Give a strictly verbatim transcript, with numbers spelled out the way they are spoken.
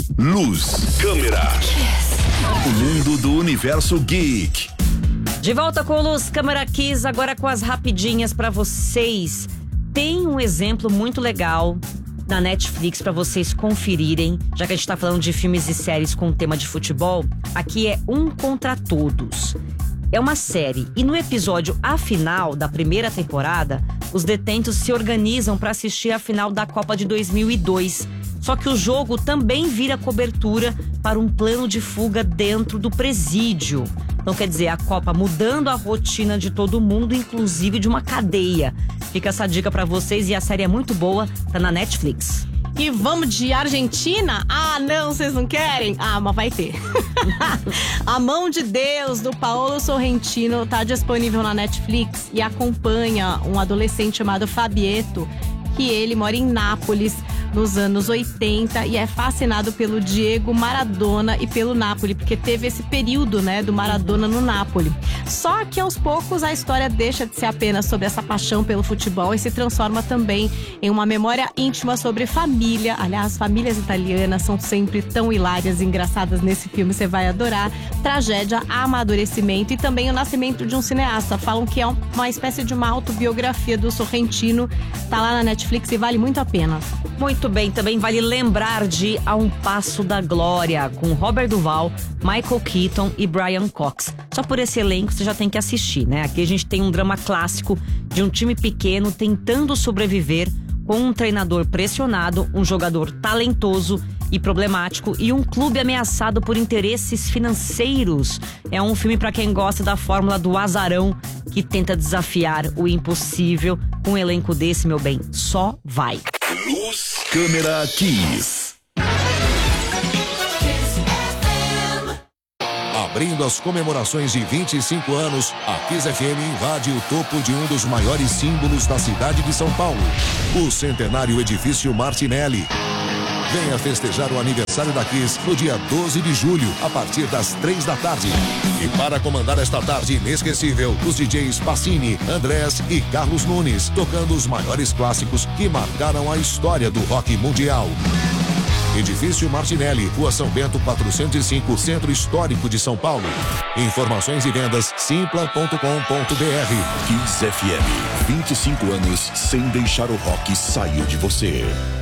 Luz, câmera. O mundo do universo geek. De volta com o Luz Câmera Kiss, agora com as rapidinhas pra vocês. Tem um exemplo muito legal na Netflix pra vocês conferirem, já que a gente tá falando de filmes e séries com tema de futebol. Aqui é Um Contra Todos. É uma série e no episódio A Final da primeira temporada, os detentos se organizam pra assistir a final da Copa de dois mil e dois. Só que o jogo também vira cobertura para um plano de fuga dentro do presídio. Então quer dizer, a Copa mudando a rotina de todo mundo, inclusive de uma cadeia. Fica essa dica pra vocês e a série é muito boa, tá na Netflix. E vamos de Argentina? Ah, não, vocês não querem? Ah, mas vai ter. A Mão de Deus, do Paolo Sorrentino, tá disponível na Netflix e acompanha um adolescente chamado Fabieto, que ele mora em Nápoles nos anos oitenta e é fascinado pelo Diego Maradona e pelo Napoli, porque teve esse período, né, do Maradona no Napoli. Só que aos poucos a história deixa de ser apenas sobre essa paixão pelo futebol e se transforma também em uma memória íntima sobre família. Aliás, famílias italianas são sempre tão hilárias e engraçadas nesse filme, você vai adorar. Tragédia, amadurecimento e também o nascimento de um cineasta. Falam que é uma espécie de uma autobiografia do Sorrentino. Tá lá na Netflix e vale muito a pena. Muito bem, também vale lembrar de A Um Passo da Glória, com Robert Duvall, Michael Keaton e Brian Cox. Só por esse elenco você já tem que assistir, né? Aqui a gente tem um drama clássico de um time pequeno tentando sobreviver com um treinador pressionado, um jogador talentoso e problemático e um clube ameaçado por interesses financeiros. É um filme para quem gosta da fórmula do azarão que tenta desafiar o impossível. Com um elenco desse, meu bem, só vai. Luz, câmera, Kiss. Abrindo as comemorações de vinte e cinco anos, a Kiss F M invade o topo de um dos maiores símbolos da cidade de São Paulo, o centenário Edifício Martinelli. Venha festejar o aniversário da Kiss no dia doze de julho, a partir das três da tarde. E para comandar esta tarde inesquecível, os D Js Pacini, Andrés e Carlos Nunes, tocando os maiores clássicos que marcaram a história do rock mundial. Edifício Martinelli, Rua São Bento quatrocentos e cinco, Centro Histórico de São Paulo. Informações e vendas simpla ponto com ponto b r. Kiss F M, vinte e cinco anos sem deixar o rock sair de você.